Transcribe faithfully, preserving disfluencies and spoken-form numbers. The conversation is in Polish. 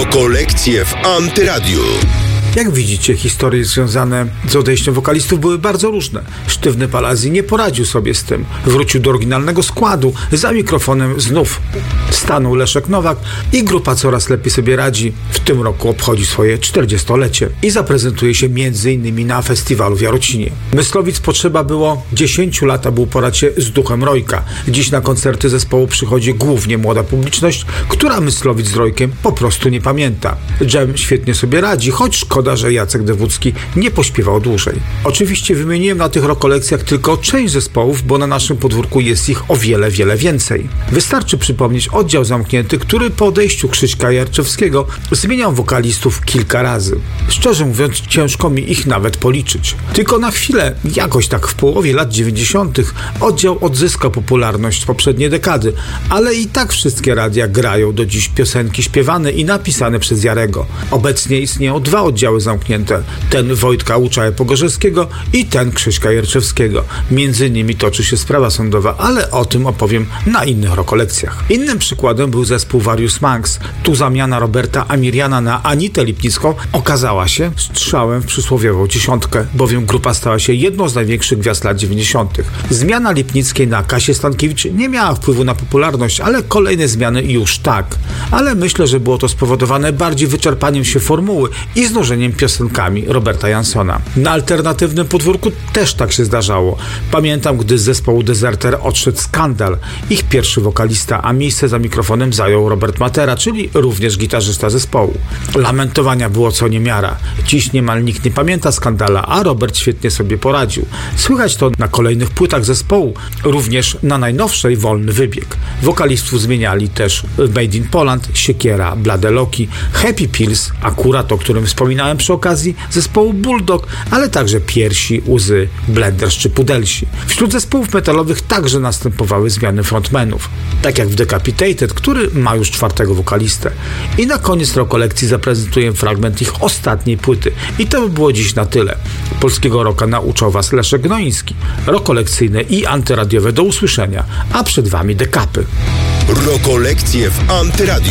Rokolekcje w Antyradiu. Jak widzicie, historie związane z odejściem wokalistów były bardzo różne. Sztywny Palazzi nie poradził sobie z tym. Wrócił do oryginalnego składu. Za mikrofonem znów stanął Leszek Nowak i grupa coraz lepiej sobie radzi. W tym roku obchodzi swoje czterdziestolecie i zaprezentuje się między innymi na festiwalu w Jarocinie. Myslowic potrzeba było dziesięciu lat, aby uporać się z duchem Rojka. Dziś na koncerty zespołu przychodzi głównie młoda publiczność, która Myslowic z Rojkiem po prostu nie pamięta. Dżem świetnie sobie radzi, choć szkoda, że Jacek Dewódzki nie pośpiewał dłużej. Oczywiście wymieniłem na tych rokolekcjach tylko część zespołów, bo na naszym podwórku jest ich o wiele, wiele więcej. Wystarczy przypomnieć oddział zamknięty, który po odejściu Krzyśka Jarczewskiego zmieniał wokalistów kilka razy. Szczerze mówiąc, ciężko mi ich nawet policzyć. Tylko na chwilę, jakoś tak w połowie lat dziewięćdziesiątych oddział odzyskał popularność z poprzedniej dekady, ale i tak wszystkie radia grają do dziś piosenki śpiewane i napisane przez Jarego. Obecnie istnieją dwa oddziały zamknięte. Ten Wojtka Łuczaja-Pogorzewskiego i ten Krzyśka Jarczewskiego. Między nimi toczy się sprawa sądowa, ale o tym opowiem na innych rokolekcjach. Innym przykładem był zespół Various Monks. Tu zamiana Roberta Amiriana na Anitę Lipnicką okazała się strzałem w przysłowiową dziesiątkę, bowiem grupa stała się jedną z największych gwiazd lat dziewięćdziesiątych. Zmiana Lipnickiej na Kasię Stankiewicz nie miała wpływu na popularność, ale kolejne zmiany już tak. Ale myślę, że było to spowodowane bardziej wyczerpaniem się formuły i znużeniem piosenkami Roberta Jansona. Na alternatywnym podwórku też tak się zdarzało. Pamiętam, gdy z zespołu Deserter odszedł Skandal. Ich pierwszy wokalista, a miejsce za mikrofonem zajął Robert Matera, czyli również gitarzysta zespołu. Lamentowania było co niemiara. Dziś niemal nikt nie pamięta Skandala, a Robert świetnie sobie poradził. Słychać to na kolejnych płytach zespołu, również na najnowszej Wolny Wybieg. Wokalistów zmieniali też Made in Poland, Siekiera, Blade Loki, Happy Pills, akurat o którym wspominałem przy okazji zespołu Bulldog, ale także Piersi, Łzy, Blenders czy Pudelsi. Wśród zespołów metalowych także następowały zmiany frontmenów, tak jak w Decapitated, który ma już czwartego wokalistę. I na koniec rokolekcji zaprezentuję fragment ich ostatniej płyty. I to by było dziś na tyle. Polskiego rocka nauczał Was Leszek Gnoiński. Rokolekcyjne i antyradiowe do usłyszenia, a przed Wami dekapy. Rokolekcje w Antyradiu.